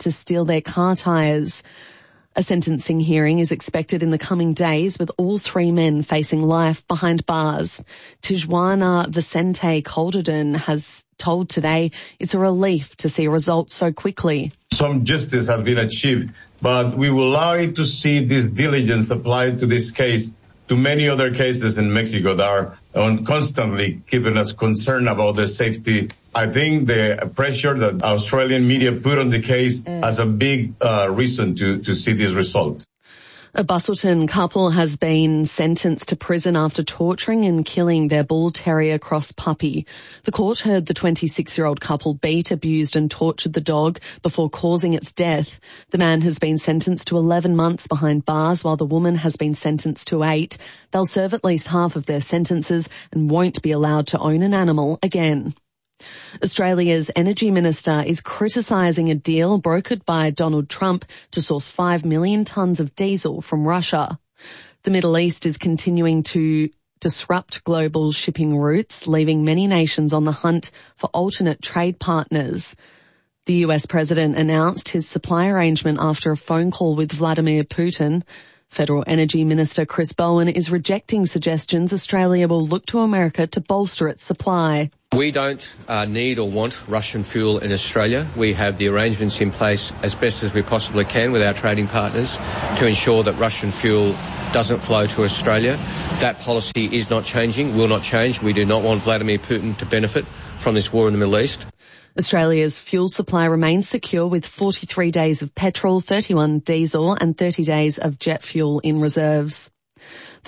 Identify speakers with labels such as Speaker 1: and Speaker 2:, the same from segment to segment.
Speaker 1: to steal their car tyres. A sentencing hearing is expected in the coming days, with all three men facing life behind bars. Tijuana Vicente Calderon has told Today it's a relief to see results so quickly.
Speaker 2: Some justice has been achieved, but we would like to see this diligence applied to this case, to many other cases in Mexico that are constantly keeping us concerned about the safety. I think the pressure that Australian media put on the case has a big reason to see this result.
Speaker 1: A Busselton couple has been sentenced to prison after torturing and killing their bull terrier cross puppy. The court heard the 26-year-old couple beat, abused and tortured the dog before causing its death. The man has been sentenced to 11 months behind bars, while the woman has been sentenced to 8. They'll serve at least half of their sentences and won't be allowed to own an animal again. Australia's Energy Minister is criticising a deal brokered by Donald Trump to source 5 million tonnes of diesel from Russia. The Middle East is continuing to disrupt global shipping routes, leaving many nations on the hunt for alternate trade partners. The US president announced his supply arrangement after a phone call with Vladimir Putin. Federal Energy Minister Chris Bowen is rejecting suggestions Australia will look to America to bolster its supply.
Speaker 3: We don't need or want Russian fuel in Australia. We have the arrangements in place as best as we possibly can with our trading partners to ensure that Russian fuel doesn't flow to Australia. That policy is not changing, will not change. We do not want Vladimir Putin to benefit from this war in the Middle East.
Speaker 1: Australia's fuel supply remains secure with 43 days of petrol, 31 diesel and 30 days of jet fuel in reserves. The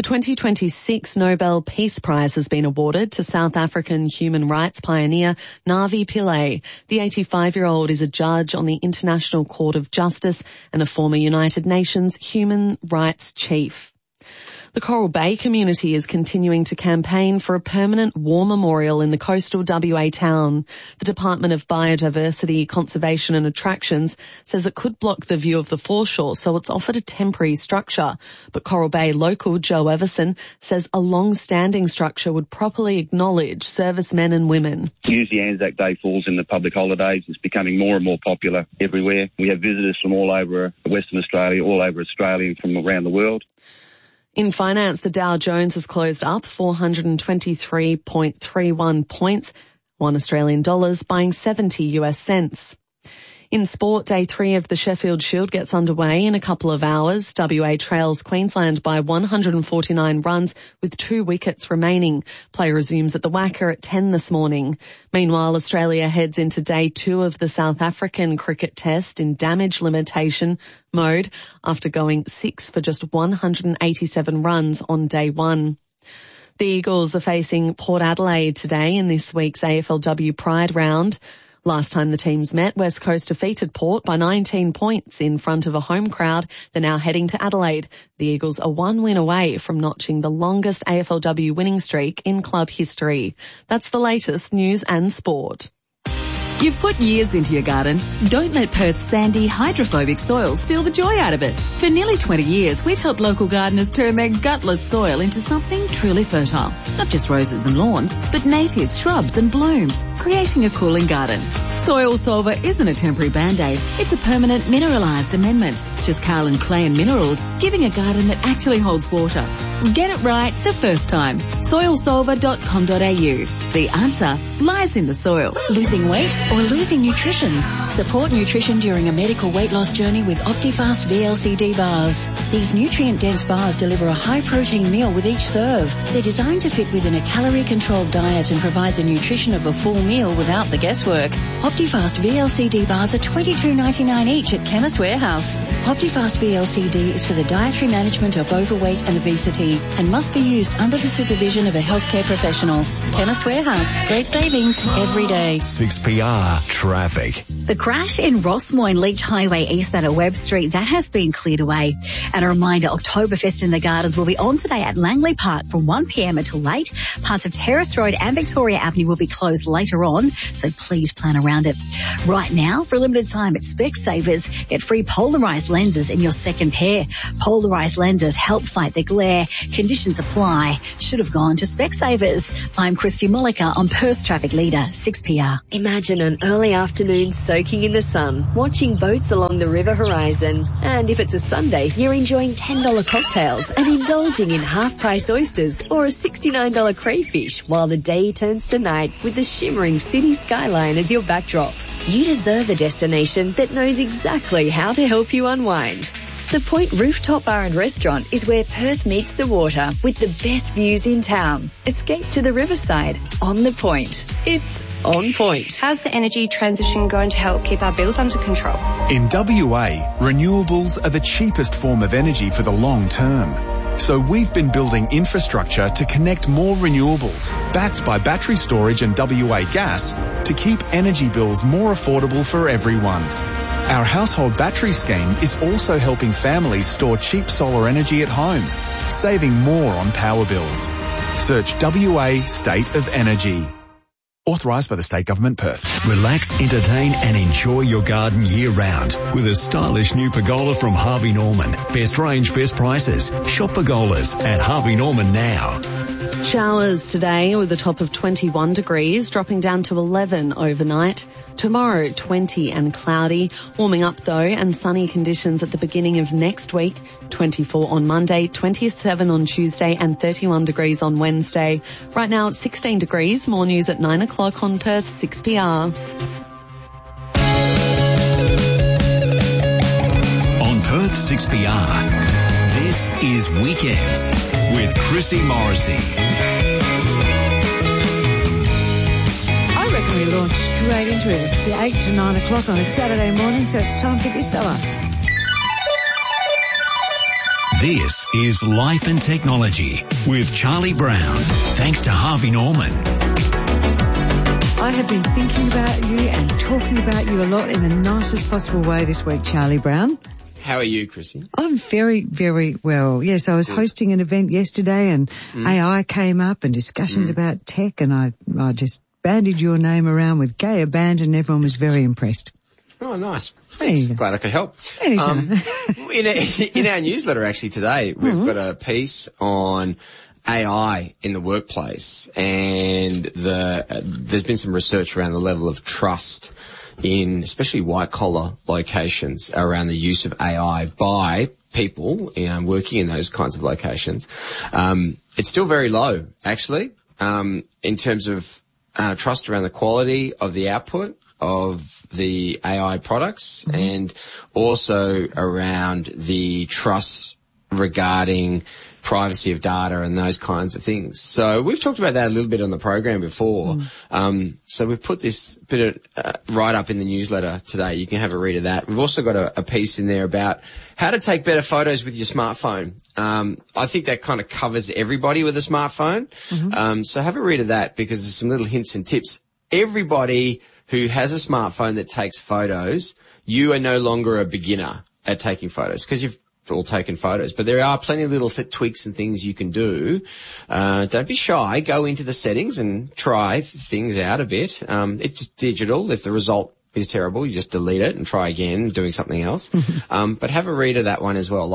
Speaker 1: 2026 Nobel Peace Prize has been awarded to South African human rights pioneer Navi Pillay. The 85-year-old is a judge on the International Court of Justice and a former United Nations human rights chief. The Coral Bay community is continuing to campaign for a permanent war memorial in the coastal WA town. The Department of Biodiversity, Conservation and Attractions says it could block the view of the foreshore, so it's offered a temporary structure. But Coral Bay local Joe Everson says a long-standing structure would properly acknowledge servicemen and women.
Speaker 4: Usually Anzac Day falls in the public holidays. It's becoming more and more popular everywhere. We have visitors from all over Western Australia, all over Australia, from around the world.
Speaker 1: In finance, the Dow Jones has closed up 423.31 points, $1 buying 70 US cents. In sport, day 3 of the Sheffield Shield gets underway in a couple of hours. WA trails Queensland by 149 runs with 2 wickets remaining. Play resumes at the Wacker at 10 this morning. Meanwhile, Australia heads into day 2 of the South African cricket test in damage limitation mode after going 6 for just 187 runs on day 1. The Eagles are facing Port Adelaide today in this week's AFLW Pride round. Last time the teams met, West Coast defeated Port by 19 points in front of a home crowd. They're now heading to Adelaide. The Eagles are 1 win away from notching the longest AFLW winning streak in club history. That's the latest news and sport.
Speaker 5: You've put years into your garden. Don't let Perth's sandy, hydrophobic soil steal the joy out of it. For nearly 20 years, we've helped local gardeners turn their gutless soil into something truly fertile. Not just roses and lawns, but native shrubs and blooms, creating a cooling garden. Soil Solver isn't a temporary band-aid. It's a permanent mineralised amendment. Just Carlin Clay and Minerals, giving a garden that actually holds water. Get it right the first time. Soilsolver.com.au. The answer lies in the soil.
Speaker 6: Losing weight or losing nutrition? Support nutrition during a medical weight loss journey with Optifast VLCD bars. These nutrient-dense bars deliver a high-protein meal with each serve. They're designed to fit within a calorie-controlled diet and provide the nutrition of a full meal without the guesswork. Optifast VLCD bars are $22.99 each at Chemist Warehouse. Optifast VLCD is for the dietary management of overweight and obesity and must be used under the supervision of a healthcare professional. Chemist Warehouse. Great savings every day.
Speaker 7: 6PR traffic.
Speaker 8: The crash in Rossmoyne Leach Highway eastbound at Webb Street, that has been cleared away. And a reminder, Oktoberfest in the Gardens will be on today at Langley Park from 1 p.m. until late. Parts of Terrace Road and Victoria Avenue will be closed later on, so please plan around it. Right now, for a limited time at Specsavers, get free polarised lenses in your second pair. Polarised lenses help fight the glare. Conditions apply. Should have gone to Specsavers. I'm Christy Mulliker on Perth's Traffic Leader, 6PR.
Speaker 9: Imagine an early afternoon so soaking in the sun, watching boats along the river horizon. And if it's a Sunday, you're enjoying $10 cocktails and indulging in half-price oysters or a $69 crayfish while the day turns to night with the shimmering city skyline as your backdrop. You deserve a destination that knows exactly how to help you unwind. The Point Rooftop Bar and Restaurant is where Perth meets the water with the best views in town. Escape to the riverside on the Point. It's on point.
Speaker 10: How's the energy transition going to help keep our bills under control?
Speaker 11: In WA, renewables are the cheapest form of energy for the long term. So we've been building infrastructure to connect more renewables, backed by battery storage and WA Gas, to keep energy bills more affordable for everyone. Our household battery scheme is also helping families store cheap solar energy at home, saving more on power bills. Search WA State of Energy. Authorised by the State Government, Perth.
Speaker 7: Relax, entertain and enjoy your garden year-round with a stylish new pergola from Harvey Norman. Best range, best prices. Shop pergolas at Harvey Norman now.
Speaker 1: Showers today with a top of 21 degrees, dropping down to 11 overnight. Tomorrow, 20 and cloudy. Warming up though, and sunny conditions at the beginning of next week. 24 on Monday, 27 on Tuesday and 31 degrees on Wednesday. Right now it's 16 degrees. More news at 9 o'clock on Perth 6PR.
Speaker 7: On Perth 6PR, this is Weekends with Chrissy Morrissey.
Speaker 12: I reckon we launch straight into it. It's 8 to 9 o'clock on a Saturday morning, so it's time for this fella.
Speaker 7: This is Life and Technology with Charlie Brown, thanks to Harvey Norman.
Speaker 12: I have been thinking about you and talking about you a lot in the nicest possible way this week, Charlie Brown.
Speaker 13: How are you, Chrissy?
Speaker 12: I'm very, very well. Yes, I was hosting an event yesterday and AI came up and discussions about tech, and I just bandied your name around with gay abandon. Everyone was very impressed.
Speaker 13: Oh, nice. Thanks. Glad I could help.
Speaker 12: Anytime.
Speaker 13: In our newsletter actually today, we've got a piece on AI in the workplace, and there's been some research around the level of trust in especially white-collar locations around the use of AI by people working in those kinds of locations. It's still very low, actually, in terms of trust around the quality of the output of the AI products, and also around the trust regarding privacy of data and those kinds of things. So we've talked about that a little bit on the program before. So we've put this bit of right up in the newsletter today. You can have a read of that. We've also got a piece in there about how to take better photos with your smartphone. I think that kind of covers everybody with a smartphone. So have a read of that, because there's some little hints and tips. Everybody who has a smartphone that takes photos, you are no longer a beginner at taking photos, because you've all taken photos, but there are plenty of little tweaks and things you can do. Don't be shy. Go into the settings and try things out a bit. It's digital. If the result is terrible, you just delete it and try again, doing something else. But have a read of that one as well,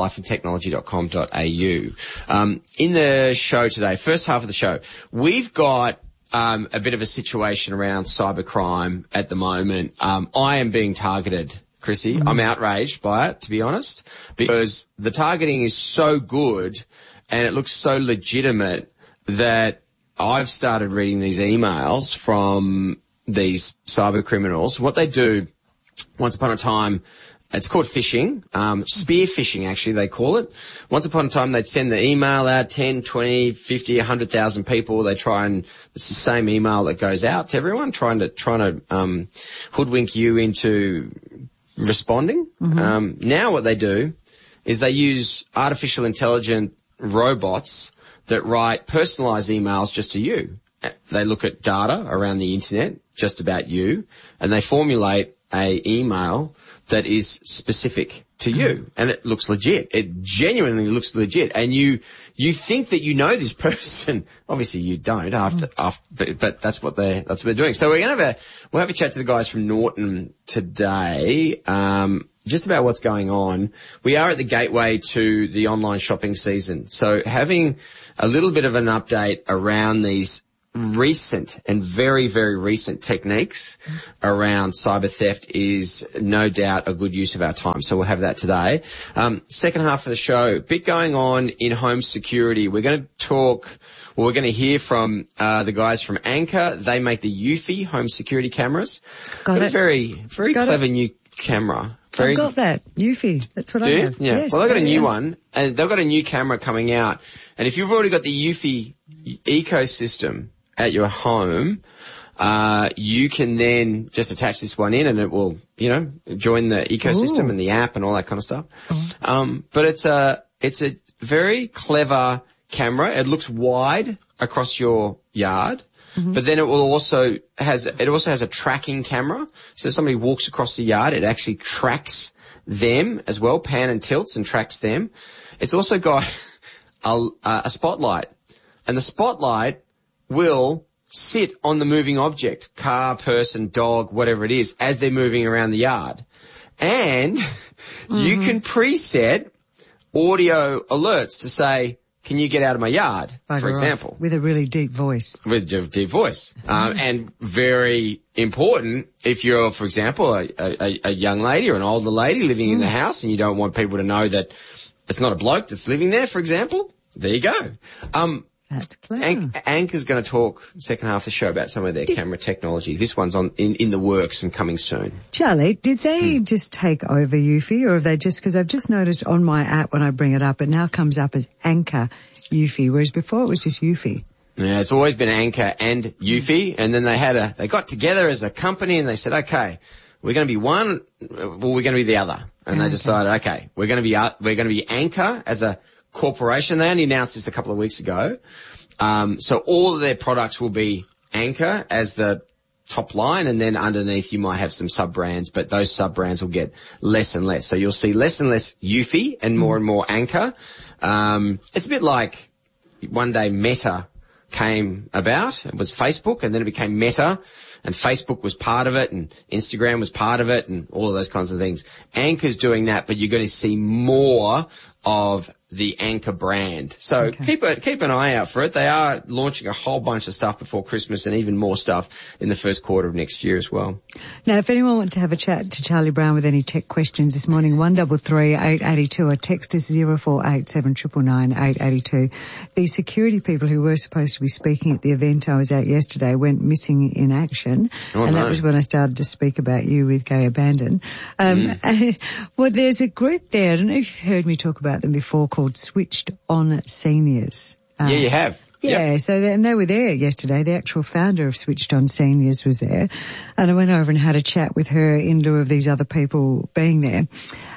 Speaker 13: lifeandtechnology.com.au. In the show today, first half of the show, we've got a bit of a situation around cybercrime at the moment. I am being targeted, Chrissy. I'm outraged by it, to be honest, because the targeting is so good and it looks so legitimate that I've started reading these emails from these cyber criminals. What they do, once upon a time, it's called phishing, spear phishing actually they call it. Once upon a time they'd send the email out, 10, 20, 50, 100,000 people. They try and, it's the same email that goes out to everyone, trying to hoodwink you into responding. Now what they do is they use artificial intelligent robots that write personalized emails just to you. They look at data around the internet just about you, and they formulate a email that is specific to you, and it looks legit. It genuinely looks legit, and you think that you know this person. Obviously, you don't. But that's what they're doing. So we'll have a chat to the guys from Norton today, just about what's going on. We are at the gateway to the online shopping season, so having a little bit of an update around these recent and very, very recent techniques around cyber theft is no doubt a good use of our time. So we'll have that today. Second half of the show, bit going on in home security. We're going to hear from the guys from Anker. They make the Eufy home security cameras. Got a very, very clever new camera.
Speaker 12: I've got that. Eufy. That's what I have.
Speaker 13: Yeah.
Speaker 12: Yes,
Speaker 13: well, they've got a new one, and they've got a new camera coming out. And if you've already got the Eufy ecosystem at your home, you can then just attach this one in and it will, join the ecosystem and the app and all that kind of stuff. But it's a very clever camera. It looks wide across your yard. But then it also has a tracking camera. So if somebody walks across the yard, it actually tracks them as well, pan and tilts and tracks them. It's also got a spotlight, and the spotlight will sit on the moving object, car, person, dog, whatever it is, as they're moving around the yard. And you can preset audio alerts to say, can you get out of my yard, for example?
Speaker 12: With a really deep voice.
Speaker 13: With a deep voice. And very important if you're, for example, a young lady or an older lady living in the house and you don't want people to know that it's not a bloke that's living there, for example. There you go.
Speaker 12: That's clever.
Speaker 13: Anker's going to talk second half of the show about some of their camera technology. This one's in the works and coming soon.
Speaker 12: Charlie, did they just take over Eufy, or have they because I've just noticed on my app when I bring it up, it now comes up as Anker Eufy, whereas before it was just Eufy.
Speaker 13: Yeah, it's always been Anker and Eufy, and then they got together as a company and they said, okay, we're going to be one, we're going to be the other. And they decided, okay, we're going to be Anker as a corporation. They only announced this a couple of weeks ago. So all of their products will be Anker as the top line, and then underneath you might have some sub-brands, but those sub-brands will get less and less. So you'll see less and less Eufy and more Anker. It's a bit like one day Meta came about. It was Facebook, and then it became Meta, and Facebook was part of it, and Instagram was part of it, and all of those kinds of things. Anker's doing that, but you're going to see more of the Anker brand. So keep an eye out for it. They are launching a whole bunch of stuff before Christmas and even more stuff in the first quarter of next year as well.
Speaker 12: Now, if anyone wants to have a chat to Charlie Brown with any tech questions this morning, 133 882 or text us 0487 999 882. The security people who were supposed to be speaking at the event I was at yesterday went missing in action. That was when I started to speak about you with Gay Abandon. Well, there's a group there, I don't know if you've heard me talk about them before, called Switched On Seniors.
Speaker 13: Yeah, you have.
Speaker 12: Yeah,
Speaker 13: yep.
Speaker 12: So they were there yesterday. The actual founder of Switched On Seniors was there. And I went over and had a chat with her in lieu of these other people being there.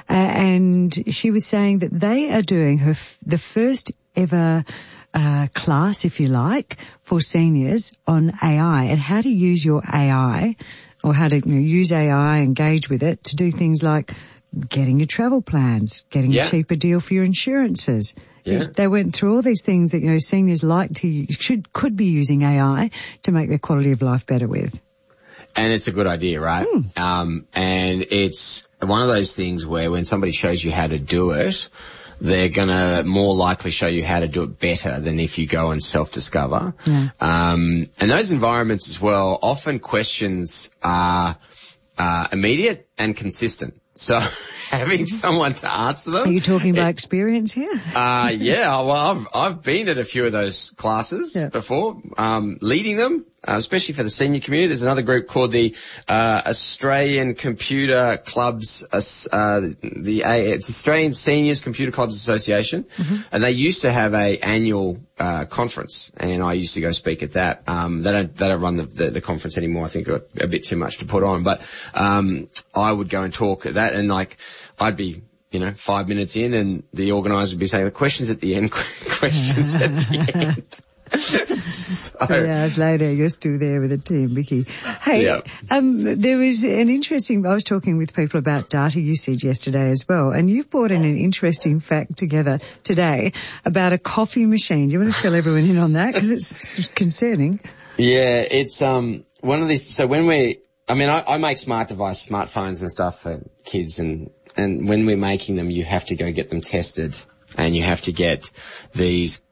Speaker 12: And she was saying that they are doing the first ever class, if you like, for seniors on AI and how to use your AI or how to use AI, engage with it to do things like getting your travel plans, getting a cheaper deal for your insurances. Yeah. They went through all these things that, seniors could be using AI to make their quality of life better with.
Speaker 13: And it's a good idea, right? And it's one of those things where when somebody shows you how to do it, they're going to more likely show you how to do it better than if you go and self-discover. Yeah. And those environments as well, often questions are immediate and consistent. So having someone to answer them.
Speaker 12: Are you talking about experience here?
Speaker 13: Yeah. Well, I've been at a few of those classes before, leading them, especially for the senior community. There's another group called the Australian Computer Clubs, it's Australian Seniors Computer Clubs Association, and they used to have a annual conference, and I used to go speak at that. They don't run the conference anymore. I think a bit too much to put on, but I would go and talk at that, and I'd be 5 minutes in, and the organizer would be saying the questions at the end, questions at the end. So,
Speaker 12: 3 hours later, you're still there with the team, Vicky. Hey, there was I was talking with people about data usage yesterday as well, and you've brought in an interesting fact together today about a coffee machine. Do you want to fill everyone in on that? Because it's concerning.
Speaker 13: Yeah, it's one of these, so when I make smartphones and stuff for kids, and when we're making them, you have to go get them tested, and you have to get these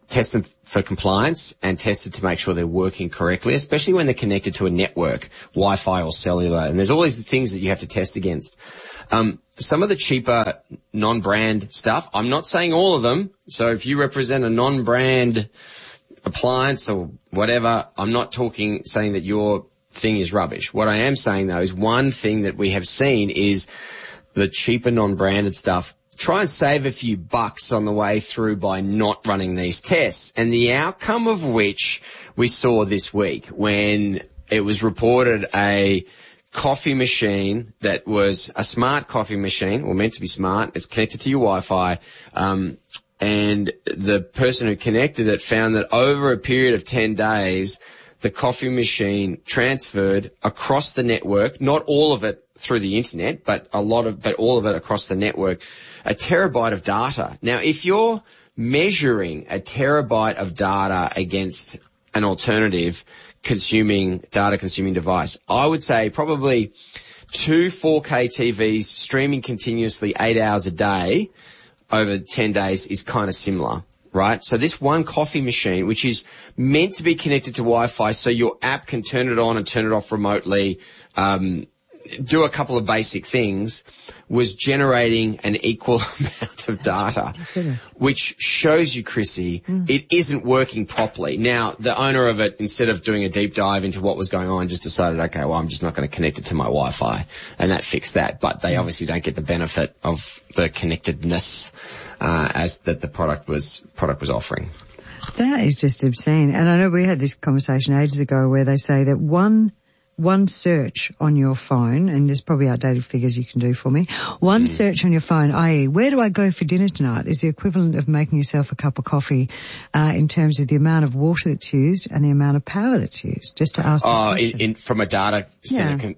Speaker 13: test them for compliance and tested to make sure they're working correctly, especially when they're connected to a network, Wi-Fi or cellular. And there's all these things that you have to test against. Some of the cheaper non-brand stuff, I'm not saying all of them. So if you represent a non-brand appliance or whatever, I'm not saying that your thing is rubbish. What I am saying though is one thing that we have seen is the cheaper non-branded stuff. Try and save a few bucks on the way through by not running these tests. And the outcome of which we saw this week when it was reported a coffee machine that was a smart coffee machine, or meant to be smart, it's connected to your Wi-Fi, and the person who connected it found that over a period of 10 days, the coffee machine transferred across the network, not all of it through the internet, but all of it across the network, a terabyte of data. Now, if you're measuring a terabyte of data against an alternative data consuming device, I would say probably 2 4K TVs streaming continuously 8 hours a day over 10 days is kind of similar. Right? So this one coffee machine, which is meant to be connected to Wi-Fi so your app can turn it on and turn it off remotely, do a couple of basic things, was generating an equal amount of data, which shows you, Chrissy, it isn't working properly. Now, the owner of it, instead of doing a deep dive into what was going on, just decided, okay, well, I'm just not going to connect it to my Wi-Fi, and that fixed that. But they obviously don't get the benefit of the connectedness as that the product was offering.
Speaker 12: That is just obscene. And I know we had this conversation ages ago where they say that one search on your phone, and there's probably outdated figures you can do for me, one search on your phone, i.e., where do I go for dinner tonight, is the equivalent of making yourself a cup of coffee in terms of the amount of water that's used and the amount of power that's used, just to ask the question.
Speaker 13: From a data center,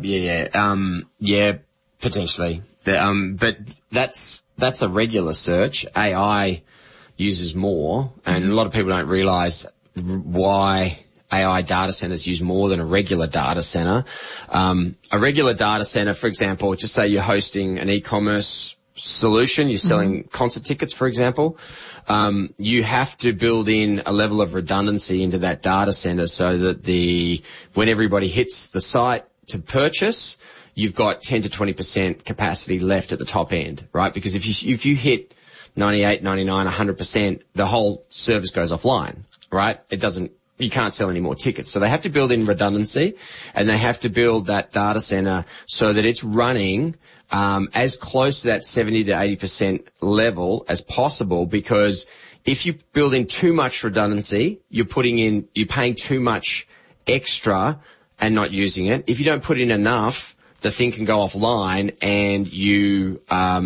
Speaker 13: potentially. But that's a regular search. AI uses more, and a lot of people don't realise why AI data centers use more than a regular data center. A regular data center, for example, just say you're hosting an e-commerce solution, you're selling concert tickets, for example, you have to build in a level of redundancy into that data center so that when everybody hits the site to purchase, you've got 10 to 20% capacity left at the top end, right? Because if you hit 98, 99, 100%, the whole service goes offline, right? You can't sell any more tickets. So they have to build in redundancy, and they have to build that data center so that it's running as close to that 70 to 80% level as possible, because if you build in too much redundancy, you're paying too much extra and not using it. If you don't put in enough, the thing can go offline, and you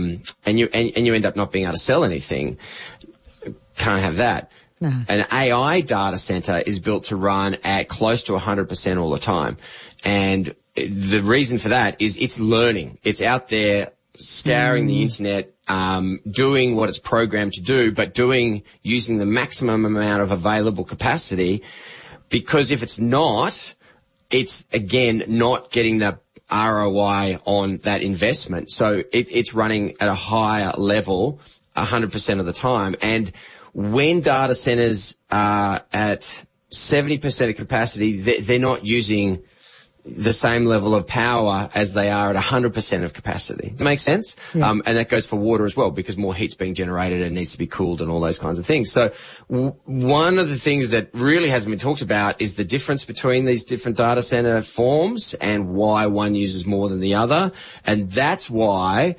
Speaker 13: end up not being able to sell anything. Can't have that. No. An AI data center is built to run at close to 100% all the time. And the reason for that is it's learning. It's out there scouring the internet, doing what it's programmed to do, but using the maximum amount of available capacity, because if it's not, it's again not getting the ROI on that investment. So it's running at a higher level 100% of the time. And when data centers are at 70% of capacity, they're not using the same level of power as they are at 100% of capacity. Does that make sense? Yeah. And that goes for water as well, because more heat's being generated and needs to be cooled and all those kinds of things. So one of the things that really hasn't been talked about is the difference between these different data center forms and why one uses more than the other. And that's why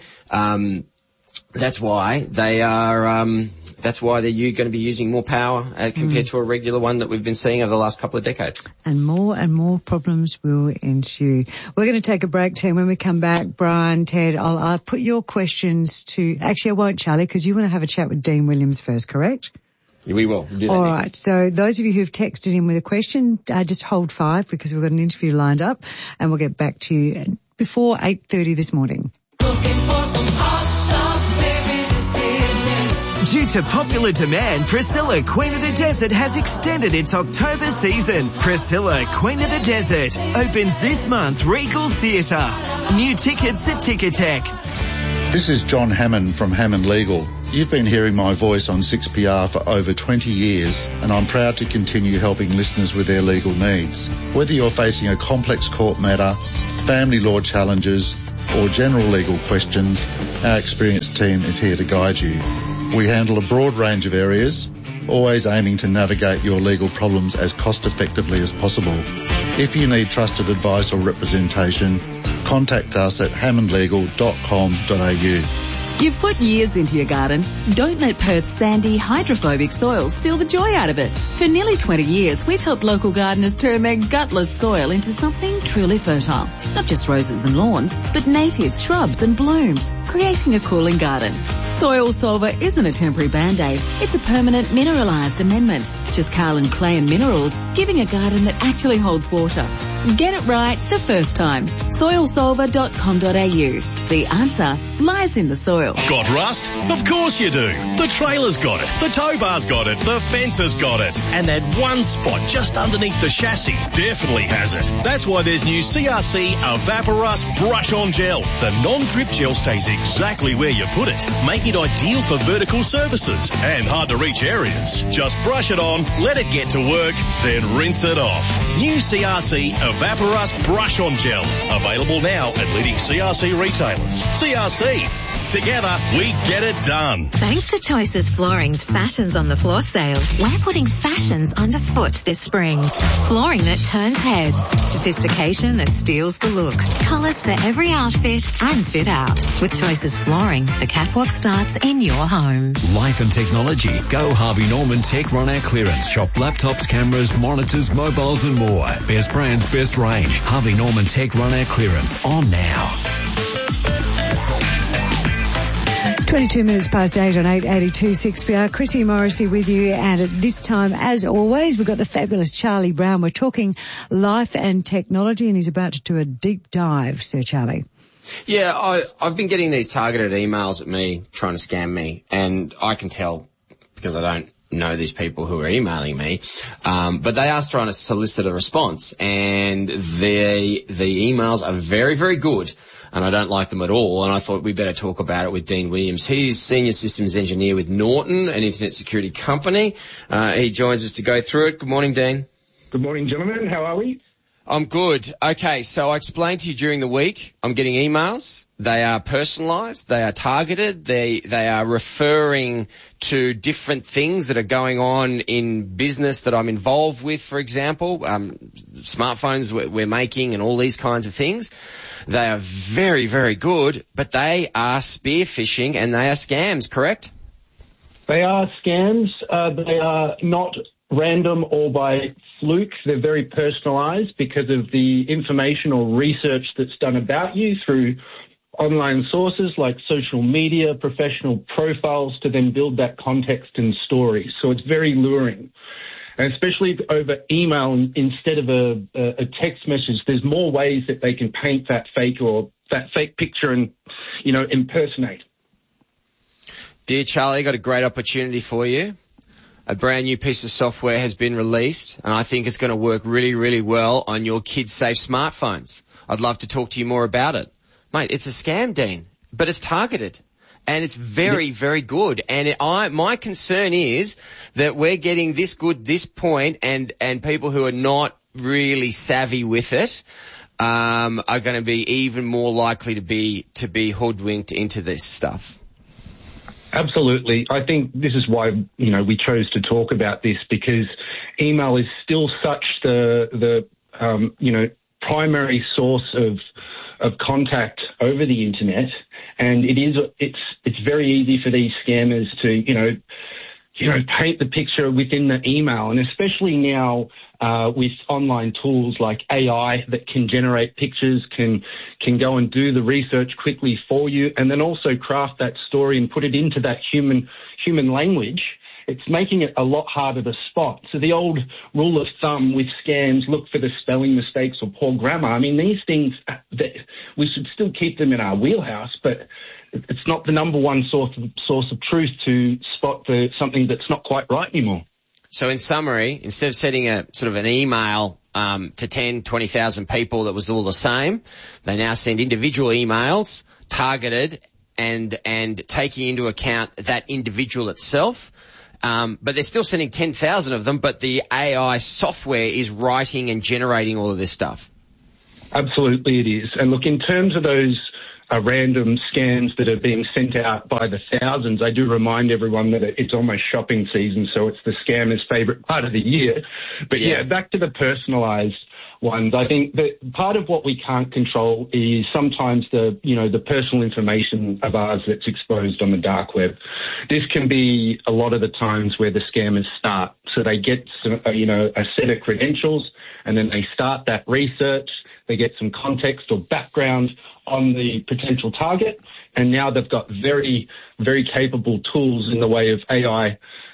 Speaker 13: they are, that's why they're going to be using more power compared to a regular one that we've been seeing over the last couple of decades. And more problems will ensue. We're going to take a break, team. When we come back, Brian, Ted, I'll put your questions to... Actually, I won't, Charlie, because you want to have a chat with Dean Williams first, correct? We will. We'll do that. All right. So those of you who've texted in with a question, just hold 5 because we've got an interview lined up, and we'll get back to you before 8:30 this morning.
Speaker 14: Due to popular demand, Priscilla, Queen of the Desert has extended its October season. Priscilla, Queen of the Desert opens this month, Regal Theatre. New tickets at Ticketek.
Speaker 15: This is John Hammond from Hammond Legal. You've been hearing my voice on 6PR for over 20 years, and I'm proud to continue helping listeners with their legal needs. Whether you're facing a complex court matter, family law challenges, or general legal questions, our experienced team is here to guide you. We handle a broad range of areas, always aiming to navigate your legal problems as cost effectively as possible. If you need trusted advice or representation, contact us at hammondlegal.com.au.
Speaker 5: You've put years into your garden. Don't let Perth's sandy, hydrophobic soil steal the joy out of it. For nearly 20 years, we've helped local gardeners turn their gutless soil into something truly fertile. Not just roses and lawns, but native shrubs and blooms, creating a cooling garden. Soil Solver isn't a temporary band-aid. It's a permanent mineralised amendment. Just Carlin clay and minerals, giving a garden that actually holds water. Get it right the first time. Soilsolver.com.au. The answer lies in the soil.
Speaker 16: Got rust? Of course you do. The trailer's got it. The tow bar's got it. The fence has got it. And that one spot just underneath the chassis definitely has it. That's why there's new CRC Evaporust Brush On Gel. The non-drip gel stays exactly where you put it. Make it ideal for vertical surfaces and hard to reach areas. Just brush it on, let it get to work, then rinse it off. New CRC Evaporust Brush On Gel. Available now at leading CRC retailers. CRC. Together, we get it done.
Speaker 17: Thanks to Choices Flooring's Fashions on the Floor sale, we're putting fashions underfoot this spring. Flooring that turns heads. Sophistication that steals the look. Colours for every outfit and fit out. With Choices Flooring, the catwalk starts in your home.
Speaker 7: Life and technology. Go Harvey Norman Tech Run Out Clearance. Shop laptops, cameras, monitors, mobiles and more. Best brands, best range. Harvey Norman Tech Run Out Clearance. On now.
Speaker 12: 22 minutes past 8 on 882 6PR. Chrissy Morrissey with you, and at this time, as always, we've got the fabulous Charlie Brown. We're talking life and technology, and he's about to do a deep dive, Sir Charlie.
Speaker 13: Yeah, I've been getting these targeted emails at me trying to scam me, and I can tell because I don't know these people who are emailing me, but they are trying to solicit a response, and the emails are very, very good. And I don't like them at all, and I thought we better talk about it with Dean Williams. He's Senior Systems Engineer with Norton, an internet security company. He joins us to go through it. Good morning, Dean.
Speaker 18: Good morning, gentlemen. How are we?
Speaker 13: I'm good. Okay, so I explained to you during the week, I'm getting emails. They are personalised. They are targeted. They are referring to different things that are going on in business that I'm involved with, for example, smartphones we're making and all these kinds of things. They are very, very good, but they are spear phishing and they are scams, correct?
Speaker 18: They are scams. They are not random or by fluke. They're very personalised because of the information or research that's done about you through online sources like social media, professional profiles to then build that context and story. So it's very luring. And especially over email instead of a text message, there's more ways that they can paint that fake picture and, impersonate.
Speaker 13: Dear Charlie, got a great opportunity for you. A brand new piece of software has been released, and I think it's going to work really, really well on your kids-safe smartphones. I'd love to talk to you more about it. Mate, it's a scam, Dean, but it's targeted. And it's very, very good. And my concern is that we're getting this good, this point, and people who are not really savvy with it, are going to be even more likely to be hoodwinked into this stuff.
Speaker 18: Absolutely. I think this is why, we chose to talk about this, because email is still such the primary source of contact over the internet. And it's very easy for these scammers to, paint the picture within the email. And especially now, with online tools like AI that can generate pictures, can go and do the research quickly for you, and then also craft that story and put it into that human language. It's making it a lot harder to spot. So the old rule of thumb with scams, look for the spelling mistakes or poor grammar. I mean, these things, we should still keep them in our wheelhouse, but it's not the number one source of truth to spot something that's not quite right anymore.
Speaker 13: So in summary, instead of sending a sort of an email to 10, 20,000 people that was all the same, they now send individual emails targeted and taking into account that individual itself. But they're still sending 10,000 of them, but the AI software is writing and generating all of this stuff.
Speaker 18: Absolutely it is. And look, in terms of those random scams that are being sent out by the thousands, I do remind everyone that it's almost shopping season, so it's the scammer's favourite part of the year. But yeah, back to the personalised ones. I think that part of what we can't control is sometimes the personal information of ours that's exposed on the dark web. This can be a lot of the times where the scammers start. So they get a set of credentials, and then they start that research. They get some context or background on the potential target, and now they've got very, very capable tools in the way of AI,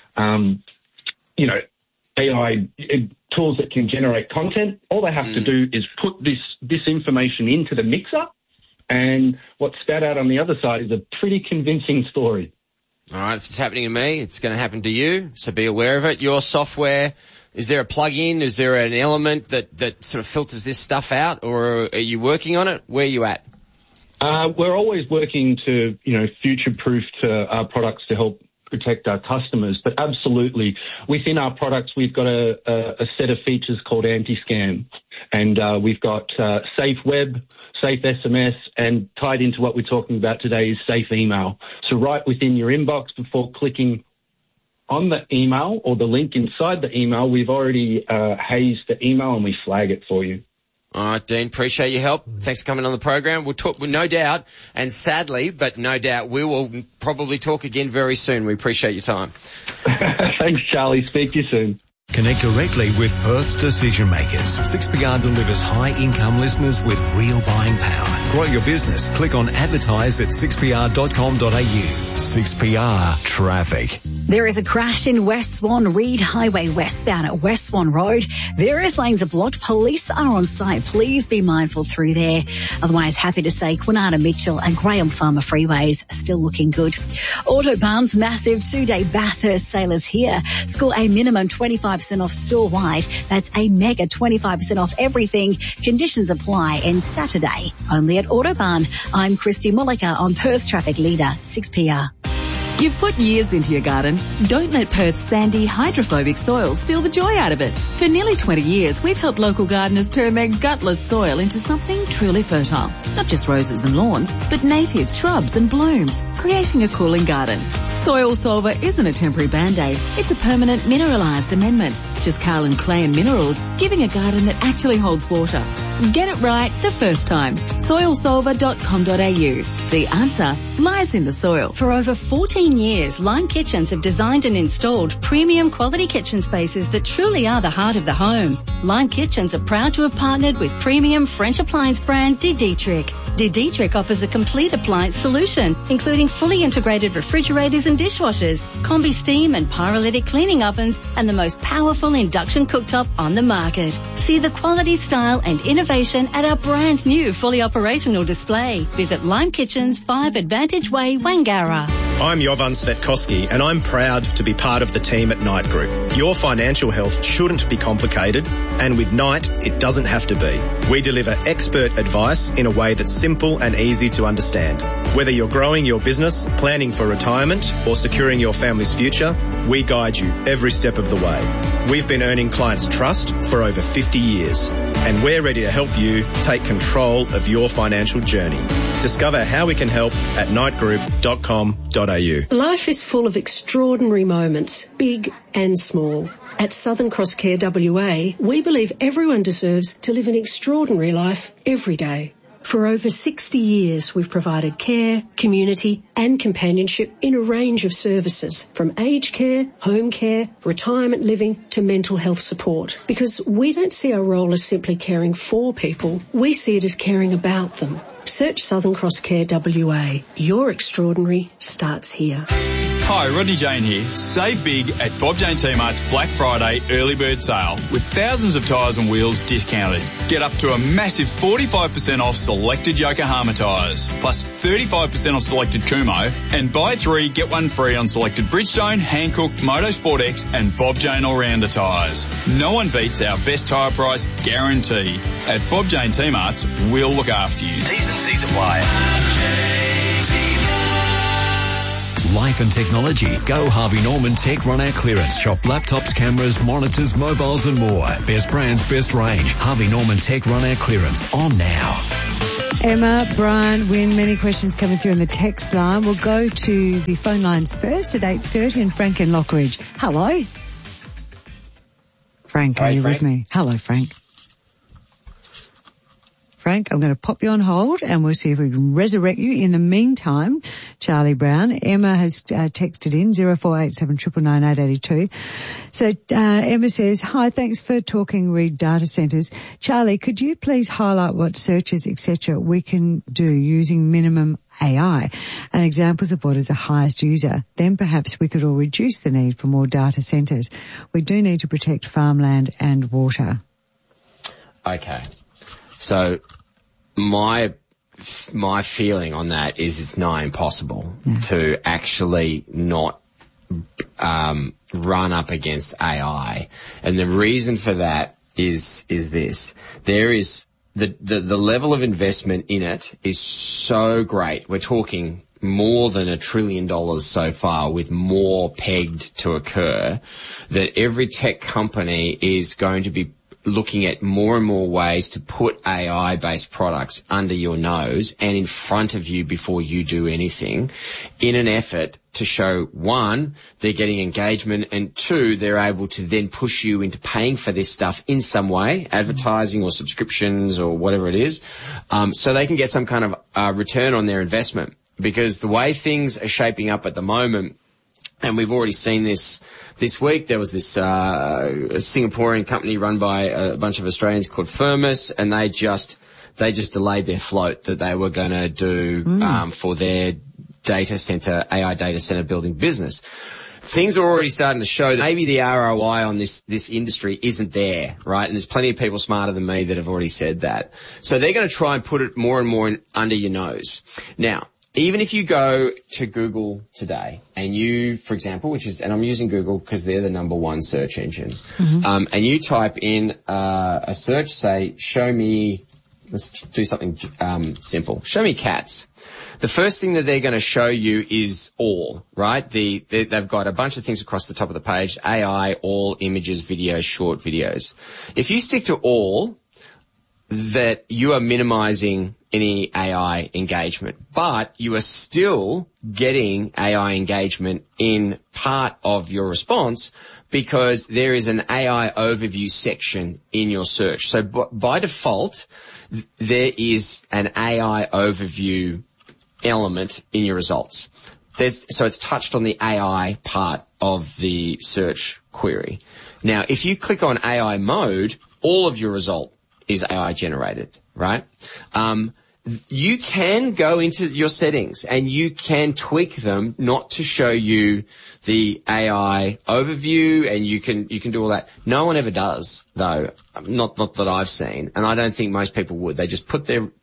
Speaker 18: AI tools that can generate content. All they have to do is put this information into the mixer, and what's spat out on the other side is a pretty convincing story.
Speaker 13: All right, if it's happening to me, it's going to happen to you, so be aware of it. Your software, is there a plug-in? Is there an element that sort of filters this stuff out, or are you working on it? Where are you at?
Speaker 18: We're always working to, future-proof our products to help protect our customers, but absolutely within our products we've got a set of features called anti-scam, and we've got safe web, safe SMS, and tied into what we're talking about today is safe email. So right within your inbox, before clicking on the email or the link inside the email, we've already hazed the email and we flag it for you.
Speaker 13: All right, Dean, appreciate your help. Thanks for coming on the program. We'll talk, no doubt, and sadly, but no doubt, we will probably talk again very soon. We appreciate your time.
Speaker 18: Thanks, Charlie. Speak to you soon.
Speaker 7: Connect directly with Perth's decision makers. 6PR delivers high-income listeners with real buying power. Grow your business. Click on advertise at 6pr.com.au. 6PR Traffic.
Speaker 8: There is a crash in West Swan Reed Highway westbound at West Swan Road. Various lanes are blocked. Police are on site. Please be mindful through there. Otherwise, happy to say Kwinana Mitchell and Graham Farmer freeways still looking good. Autobarn's massive 2-day Bathurst sale is here. Score a minimum 25% off store-wide. That's a mega 25% off everything. Conditions apply, and Saturday only at Autobarn. I'm Christy Mulliker on Perth Traffic Leader 6PR.
Speaker 5: You've put years into your garden. Don't let Perth's sandy, hydrophobic soil steal the joy out of it. For nearly 20 years, we've helped local gardeners turn their gutless soil into something truly fertile. Not just roses and lawns, but native shrubs and blooms, creating a cooling garden. Soil Solver isn't a temporary band-aid. It's a permanent mineralised amendment. Just Carlin Clay and Minerals, giving a garden that actually holds water. Get it right the first time. Soilsolver.com.au. The answer lies in the soil.
Speaker 19: For over 14 years, Lime Kitchens have designed and installed premium quality kitchen spaces that truly are the heart of the home. Lime Kitchens are proud to have partnered with premium French appliance brand De Dietrich. De Dietrich offers a complete appliance solution, including fully integrated refrigerators and dishwashers, combi steam and pyrolytic cleaning ovens, and the most powerful induction cooktop on the market. See the quality, style and innovation at our brand new fully operational display. Visit Lime Kitchens, 5 Advantage Way, Wangara.
Speaker 20: I'm Jovan Svetkoski, and I'm proud to be part of the team at Knight Group. Your financial health shouldn't be complicated, and with Knight, it doesn't have to be. We deliver expert advice in a way that's simple and easy to understand. Whether you're growing your business, planning for retirement, or securing your family's future, we guide you every step of the way. We've been earning clients' trust for over 50 years, and we're ready to help you take control of your financial journey. Discover how we can help at knightgroup.com.au.
Speaker 21: Life is full of extraordinary moments, big and small. At Southern Cross Care WA, we believe everyone deserves to live an extraordinary life every day. For over 60 years, we've provided care, community and companionship in a range of services, from aged care, home care, retirement living to mental health support. Because we don't see our role as simply caring for people, we see it as caring about them. Search Southern Cross Care WA. Your extraordinary starts here.
Speaker 22: Hi, Rodney Jane here. Save big at Bob Jane T-Mart's Black Friday early bird sale with thousands of tyres and wheels discounted. Get up to a massive 45% off selected Yokohama tyres, plus 35% off selected Kumho, and buy 3, get 1 free on selected Bridgestone, Hankook, Motorsport X and Bob Jane All-Rounder tyres. No one beats our best tyre price guarantee. At Bob Jane T-Mart's, we'll look after you.
Speaker 23: T's and C's apply.
Speaker 7: life and technology. Go Harvey Norman Tech on our clearance. Shop laptops, cameras, monitors, mobiles and more. Best brands, best range. Harvey Norman Tech on our clearance. On now.
Speaker 12: Emma, Brian, Wynn, many questions coming through on the text line. We'll go to the phone lines first at 8:30 and Frank in Lockridge. Hello. Frank, are you with me? Hello, Frank. Frank, I'm going to pop you on hold and we'll see if we can resurrect you. In the meantime, Charlie Brown, Emma has texted in 0487 999 882. So Emma says, hi, thanks for talking Reed data centres. Charlie, could you please highlight what searches, etc. we can do using minimum AI and examples of what is the highest user? Then perhaps we could all reduce the need for more data centres. We do need to protect farmland and water.
Speaker 13: Okay. So my feeling on that is it's nigh impossible to actually not run up against AI. And the reason for that is this. There is the level of investment in it is so great. We're talking more than $1 trillion so far, with more pegged to occur, that every tech company is going to be looking at more and more ways to put AI-based products under your nose and in front of you before you do anything, in an effort to show, one, they're getting engagement, and two, they're able to then push you into paying for this stuff in some way, advertising or subscriptions or whatever it is, so they can get some kind of return on their investment. Because the way things are shaping up at the moment, and we've already seen this week, there was this Singaporean company run by a bunch of Australians called Firmus, and they just delayed their float that they were going to do for their AI data center building business. Things are already starting to show that maybe the ROI on this industry isn't there, right? And there's plenty of people smarter than me that have already said that. So they're going to try and put it more and more under your nose. Now, even if you go to Google today and you, for example, and I'm using Google because they're the number one search engine, and you type in a search, say, let's do something simple. Show me cats. The first thing that they're going to show you is all, right? They've got a bunch of things across the top of the page, AI, all, images, videos, short videos. If you stick to all, that you are minimizing any AI engagement, but you are still getting AI engagement in part of your response because there is an AI overview section in your search. So by default, there is an AI overview element in your results. So it's touched on the AI part of the search query. Now, if you click on AI mode, all of your result is AI generated, right? You can go into your settings and you can tweak them not to show you the AI overview, and you can do all that. No one ever does, though. Not that I've seen, and I don't think most people would. They just put their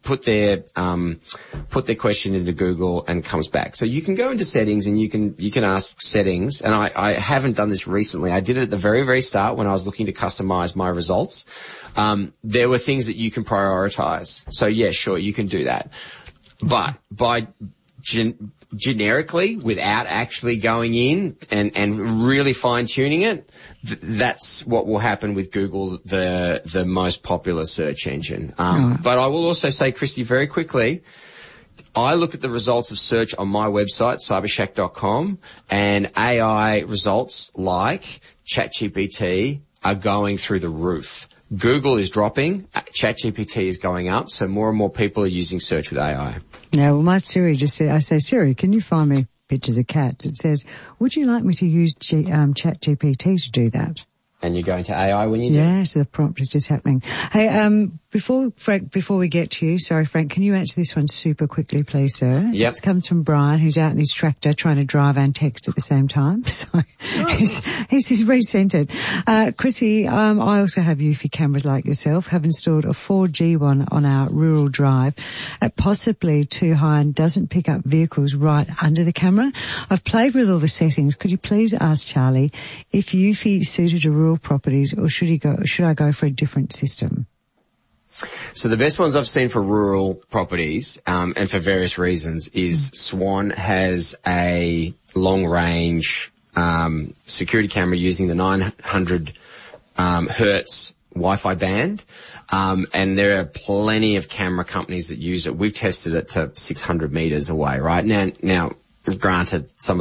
Speaker 13: question into Google and it comes back. So you can go into settings and you can ask settings, and I haven't done this recently. I did it at the very, very start when I was looking to customize my results. There were things that you can prioritize. So yeah, sure, you can do that. But by generically, without actually going in and really fine-tuning it, that's what will happen with Google, the most popular search engine. But I will also say, Christy, very quickly, I look at the results of search on my website, cybershack.com, and AI results like ChatGPT are going through the roof. Google is dropping, ChatGPT is going up, so more and more people are using search with AI.
Speaker 12: Now, my Siri just said, I say, Siri, can you find me pictures of cats? It says, would you like me to use ChatGPT to do that?
Speaker 13: And you're going to AI when you do?
Speaker 12: Yeah, so the prompt is just happening. Hey, before we get to you, sorry, Frank, can you answer this one super quickly, please, sir?
Speaker 13: Yep.
Speaker 12: It comes from Brian, who's out in his tractor trying to drive and text at the same time. So he's resent it. Chrissy, I also have Eufy cameras like yourself, have installed a 4G one on our rural drive at possibly too high and doesn't pick up vehicles right under the camera. I've played with all the settings. Could you please ask Charlie if Eufy suited a rural properties, or should I go for a different system?
Speaker 13: So the best ones I've seen for rural properties, and for various reasons, is Swan has a long-range security camera using the 900 hertz Wi-Fi band, and there are plenty of camera companies that use it. We've tested it to 600 meters away, right? Now, granted, some of